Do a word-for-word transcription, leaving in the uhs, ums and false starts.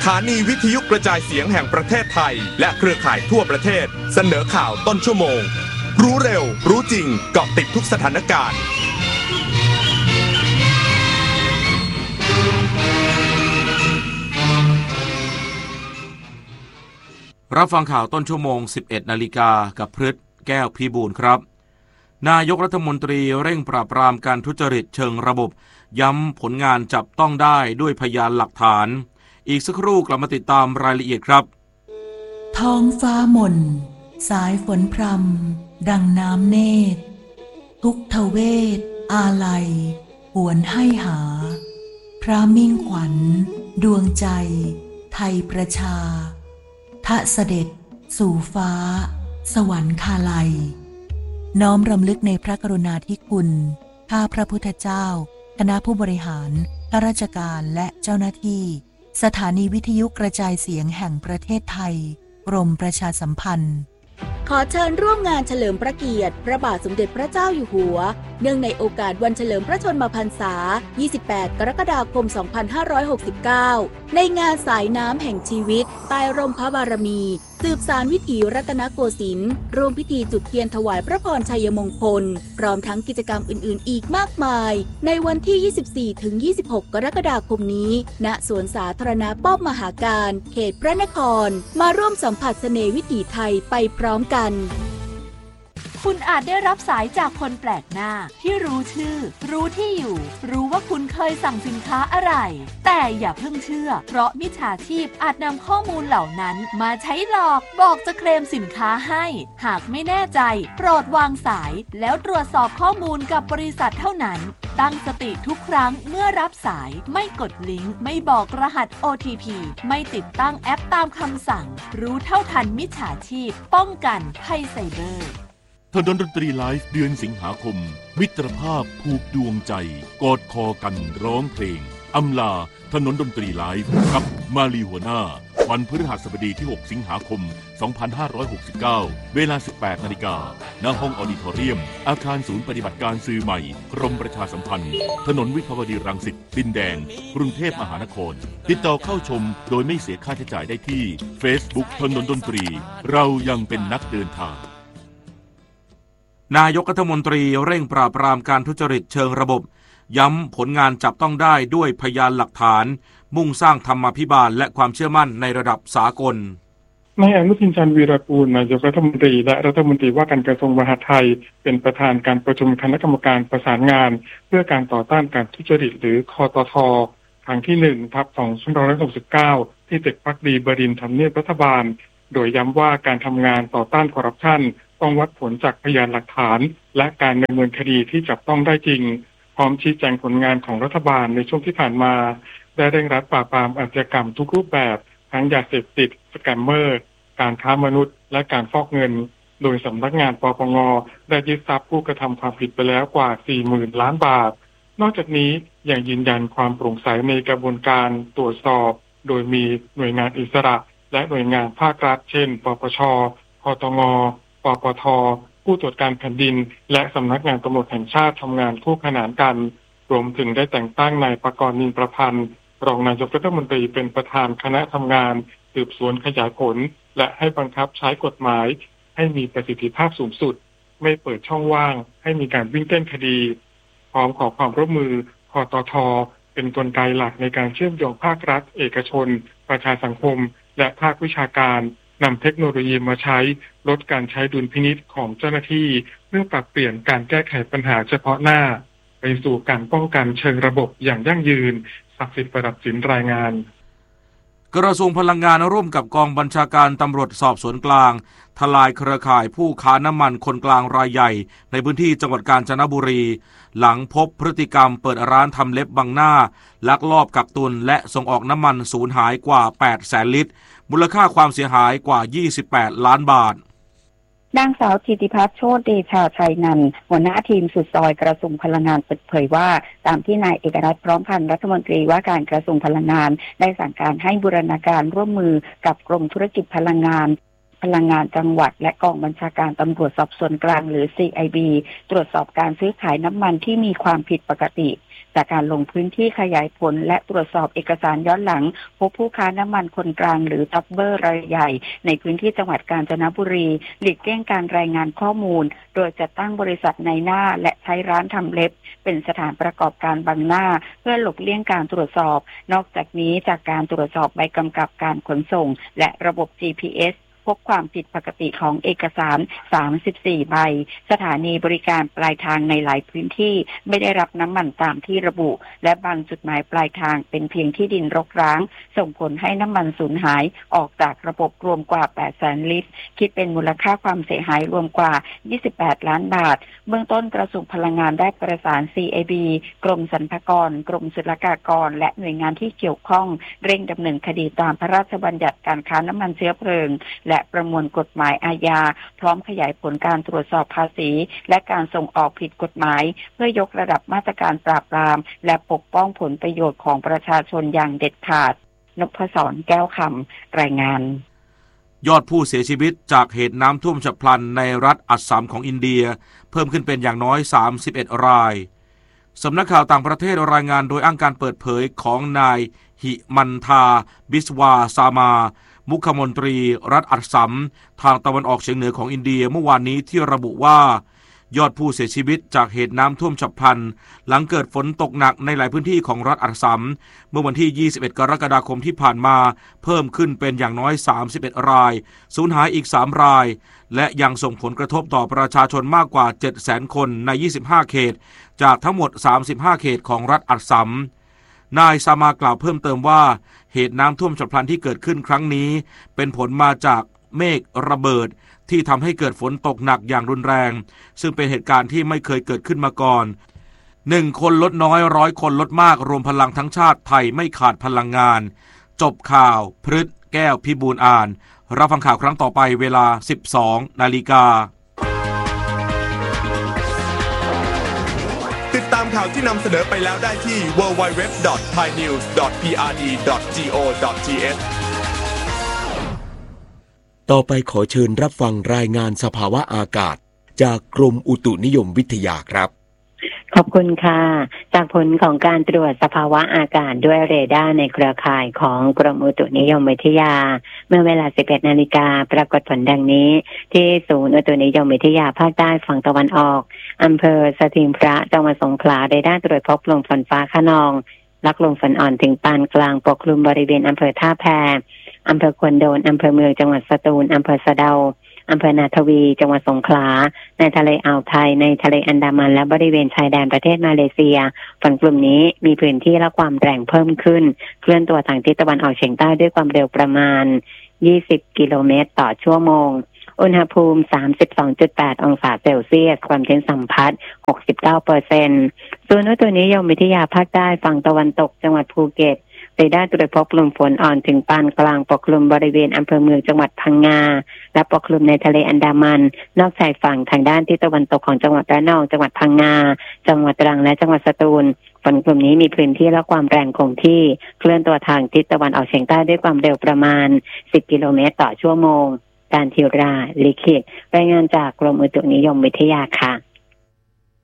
ถานีวิทยุกระจายเสียงแห่งประเทศไทยและเครือข่ายทั่วประเทศเสนอข่าวต้นชั่วโมงรู้เร็วรู้จริงเกาะติดทุกสถานการณ์รับฟังข่าวต้นชั่วโมง สิบเอ็ดนาฬิกากับพฤทธิ์แก้วพิบูลครับนายกรัฐมนตรีเร่งปราบปรามการทุจริตเชิงระบบย้ำผลงานจับต้องได้ด้วยพยานหลักฐานอีกสักครู่กลับมาติดตามรายละเอียดครับท้องฟ้าหม่นสายฝนพรำดังน้ำเนตรทุกทเวทอาลัยหวนให้หาพระมิ่งขวัญดวงใจไทยประชาทะเสด็จสู่ฟ้าสวรรคาลัยน้อมรำลึกในพระกรุณาธิคุณข้าพระพุทธเจ้าคณะผู้บริหารข้าราชการและเจ้าหน้าที่สถานีวิทยุกระจายเสียงแห่งประเทศไทยกรมประชาสัมพันธ์ขอเชิญร่วมงานเฉลิมพระเกียรติพระบาทสมเด็จพระเจ้าอยู่หัวเนื่องในโอกาสวันเฉลิมพระชนมพรรษายี่สิบแปดกรกฎาคมสองพันห้าร้อยหกสิบเก้าในงานสายน้ำแห่งชีวิตใต้ร่มพระบารมีสืบสานวิถีรัตนโกสินทร์ร่วมพิธีจุดเทียนถวายพระพรชัยมงคลพร้อมทั้งกิจกรรมอื่นๆอีกมากมายในวันที่ ยี่สิบสี่ถึงยี่สิบหก กรกฎาคมนี้ณสวนสาธารณะป้อมมหาการเขตพระนครมาร่วมสัมผัสเสน่ห์วิถีไทยไปพร้อมกันคุณอาจได้รับสายจากคนแปลกหน้าที่รู้ชื่อรู้ที่อยู่รู้ว่าคุณเคยสั่งสินค้าอะไรแต่อย่าเพิ่งเชื่อเพราะมิจฉาชีพอาจนำข้อมูลเหล่านั้นมาใช้หลอกบอกจะเคลมสินค้าให้หากไม่แน่ใจโปรดวางสายแล้วตรวจสอบข้อมูลกับบริษัทเท่านั้นตั้งสติทุกครั้งเมื่อรับสายไม่กดลิงก์ไม่บอกรหัส โอ ที พี ไม่ติดตั้งแอปตามคำสั่งรู้เท่าทันมิจฉาชีพป้องกันภัยไซเบอร์ถนนดนตรีไลฟ์เดือนสิงหาคมมิตรภาพผูกดวงใจกอดคอกันร้องเพลงอำลาถนนดนตรีไลฟ์กับมาลีหัวหน้าวันพฤหัสบดีที่หกสิงหาคมสองพันห้าร้อยหกสิบเก้าเวลา สิบแปดนาฬิกา ณ ห้องออดิทอเรียมอาคารศูนย์ปฏิบัติการสื่อใหม่กรมประชาสัมพันธ์ถนนวิภาวดีรังสิตดินแดงกรุงเทพมหานครติดต่อเข้าชมโดยไม่เสียค่าใช้จ่ายได้ที่ Facebook ถนนดนตรีเรายังเป็นนักเดินทางนายกรัฐมนตรีเร่งปราบปรามการทุจริตเชิงระบบย้ำผลงานจับต้องได้ด้วยพยานหลักฐานมุ่งสร้างธรรมาภิบาลและความเชื่อมั่นในระดับสากลนายอนุทินชาญวีรกูลนายกรัฐมนตรีและรัฐมนตรีว่าการกระทรวงมหาดไทยเป็นประธานการประชุมคณะกรรมการประสานงานเพื่อการต่อต้านการทุจริตหรือคตท.ครั้งที่หนึ่งทับสองพันห้าร้อยหกสิบเก้าที่ตึกภักดีบดินทร์ทำเนียบรัฐบาลโดยย้ำว่าการทำงานต่อต้านคอร์รัปชันต้องวัดผลจากพยานหลักฐานและการดำเนินคดีที่จับต้องได้จริงพร้อมชี้แจงผลงานของรัฐบาลในช่วงที่ผ่านมาได้เร่งรัดปราบปรามอาชญากรรมทุกรูปแบบทั้งยาเสพติดสแกมเมอร์การค้ามนุษย์และการฟอกเงินโดยสำนักงานปปงได้ยึดทรัพย์ผู้กระทำความผิดไปแล้วกว่า สี่หมื่น ล้านบาทนอกจากนี้ยังยืนยันความโปร่งใสในกระบวนการตรวจสอบโดยมีหน่วยงานอิสระและหน่วยงานภาครัฐเช่นปปช.ปตง.ปปท.ผู้ตรวจการแผ่นดินและสำนักงานตำรวจแห่งชาติทำงานคู่ขนานกันรวมถึงได้แต่งตั้งนายปกรณ์นินประพันธ์รองนายกรัฐมนตรีเป็นประธานคณะทำงานสืบสวนขยายผลและให้บังคับใช้กฎหมายให้มีประสิทธิภาพสูงสุดไม่เปิดช่องว่างให้มีการวิ่งเต้นคดีพร้อมขอความร่วมมือคตท.เป็นกลไกหลักในการเชื่อมโยงภาครัฐเอกชนประชาสังคมและภาควิชาการนำเทคโนโลยีมาใช้ลดการใช้ดุลพินิจของเจ้าหน้าที่เพื่อปรับเปลี่ยนการแก้ไขปัญหาเฉพาะหน้าไปสู่การป้องกันเชิงระบบอย่างยั่งยืนศักดิ์สิทธิ์ประดับสินรายงานกระทรวงพลังงานร่วมกับกองบัญชาการตำรวจสอบสวนกลางทลายเครือข่ายผู้ค้าน้ำมันคนกลางรายใหญ่ในพื้นที่จังหวัดกาญจนบุรีหลังพบพฤติกรรมเปิดร้านทำเล็บบังหน้าลักลอบกักตุนและส่งออกน้ำมันสูญหายกว่าแปดแสนลิตรมูลค่าความเสียหายกว่ายี่สิบแปดล้านบาทนางสาวธิติพัฒน์โชติเดชาชัยนันท์หัวหน้าทีมสุดซอยกระทรวงพลังงานเปิดเผยว่าตามที่นายเอกรัตน์พร้อมพันธ์รัฐมนตรีว่าการกระทรวงพลังงานได้สั่งการให้บูรณาการร่วมมือกับกรมธุรกิจพลังงานพลังงานจังหวัดและกองบัญชาการตำรวจสอบสวนกลางหรือ ซี ไอ บี ตรวจสอบการซื้อขายน้ำมันที่มีความผิดปกติจากการลงพื้นที่ขยายผลและตรวจสอบเอกสารย้อนหลังพบผู้ค้าน้ำมันคนกลางหรือท็อปเบอร์รายใหญ่ในพื้นที่จังหวัดกาญจนบุรีหลีกเลี่ยงการรายงานข้อมูลโดยจัดตั้งบริษัทในหน้าและใช้ร้านทำเล็บเป็นสถานประกอบการบังหน้าเพื่อหลบเลี่ยงการตรวจสอบนอกจากนี้จากการตรวจสอบใบกำกับการขนส่งและระบบ จี พี เอสพบความผิดปกติของเอกสารสามสิบสี่ใบสถานีบริการปลายทางในหลายพื้นที่ไม่ได้รับน้ำมันตามที่ระบุและบางจุดหมายปลายทางเป็นเพียงที่ดินรกร้างส่งผลให้น้ำมันสูญหายออกจากระบบรวมกว่าแปดแสนลิตรคิดเป็นมูลค่าความเสียหายรวมกว่ายี่สิบแปดล้านบาทเบื้องต้นกระทรวงพลังงานได้ประสาน ซี เอ บี กรมสรรพากรกรมศุลกากรและหน่วยงานที่เกี่ยวข้องเร่งดำเนินคดีตามพระราชบัญญัติการค้าน้ำมันเชื้อเพลิงและประมวลกฎหมายอาญาพร้อมขยายผลการตรวจสอบภาษีและการส่งออกผิดกฎหมายเพื่อยกระดับมาตรการปราบปรามและปกป้องผลประโยชน์ของประชาชนอย่างเด็ดขาดนพศรแก้วคำรายงานยอดผู้เสียชีวิตจากเหตุน้ำท่วมฉับพลันในรัฐอัสสัมของอินเดียเพิ่มขึ้นเป็นอย่างน้อยสามสิบเอ็ดรายสำนักข่าวต่างประเทศรายงานโดยอ้างการเปิดเผยของนายหิมันทาบิสวาซามามุขมนตรีรัฐอัสสัมทางตะวันออกเฉียงเหนือของอินเดียเมื่อวานนี้ที่ระบุว่ายอดผู้เสียชีวิตจากเหตุน้ำท่วมฉับพลันหลังเกิดฝนตกหนักในหลายพื้นที่ของรัฐอัสสัมเมื่อวันที่ยี่สิบเอ็ดกรกฎาคมที่ผ่านมาเพิ่มขึ้นเป็นอย่างน้อยสามสิบเอ็ดรายสูญหายอีกสามรายและยังส่งผลกระทบต่อประชาชนมากกว่า เจ็ดแสน คนในยี่สิบห้าเขตจากทั้งหมดสามสิบห้าเขตของรัฐอัสสัมนายซามากล่าวเพิ่มเติมว่าเหตุน้ำท่วมฉับพลันที่เกิดขึ้นครั้งนี้เป็นผลมาจากเมฆระเบิดที่ทำให้เกิดฝนตกหนักอย่างรุนแรงซึ่งเป็นเหตุการณ์ที่ไม่เคยเกิดขึ้นมาก่อนหนึ่งคนลดน้อยร้อยคนลดมากรวมพลังทั้งชาติไทยไม่ขาดพลังงานจบข่าวพฤษแก้วพิบูลอ่านรับฟังข่าวครั้งต่อไปเวลา สิบสองนาฬิกาติดตามข่าวที่นำเสนอไปแล้วได้ที่ ดับเบิลยู ดับเบิลยู ดับเบิลยู ดอท ไทยนิวส์ ดอท พี อาร์ ดี ดอท จี โอ ดอท ที เอชต่อไปขอเชิญรับฟังรายงานสภาวะอากาศจากกรมอุตุนิยมวิทยาครับขอบคุณค่ะจากผลของการตรวจสภาวะอากาศด้วยเรดาร์ในเครือข่ายของกรมอุตุนิยมวิทยาเมื่อเวลา สิบเอ็ดนาฬิกาปรากฏผลดังนี้ที่ศูนย์อุตุนิยมวิทยาภาคใต้ฝั่งตะวันออกอำเภอสถิงพระจังหวัดสงขลาเรดาร์ตรวจพบลมฝนฟ้าคะนองลักลมฝนอ่อนถึงปานกลางปกคลุมบริเวณอำเภอท่าแพอำเภอควนโดนอำเภอเมืองจังหวัดสตูลอำเภอสะเดาอำเภอนาทวีจังหวัดสงขลาในทะเลอ่าวไทยในทะเลอันดามันและบริเวณชายแดนประเทศมาเลเซียฝนกลุ่มนี้มีพื้นที่และความแรงเพิ่มขึ้นเคลื่อนตัวทางทิศตะวันออกเฉียงใต้ด้วยความเร็วประมาณยี่สิบกิโลเมตรต่อชั่วโมงอุณหภูมิ สามสิบสองจุดแปด องศาเซลเซียสความชื้นสัมพัทธ์ หกสิบเก้าเปอร์เซ็นต์ ศูนย์อุตุนิยมวิทยาภาคใต้ฝั่งตะวันตกจังหวัดภูเก็ตเรดาร์ตรวจพบลมฝนอ่อนถึงปานกลางปกคลุมบริเวณอำเภอเมืองจังหวัดพังงาและปกคลุมในทะเลอันดามันนอกชายฝั่งทางด้านทิศตะวันตกของจังหวัดระนองจังหวัดพังงาจังหวัดตรังและจังหวัดสตูลฝนกลุ่มนี้มีพื้นที่และความแรงคงที่เคลื่อนตัวทางทิศตะวันออกเฉียงใต้ด้วยความเร็วประมาณสิบกิโลเมตรต่อชั่วโมงการทิวราลิขิตรายงานจากกรมอุตุนิยมวิทยาค่ะ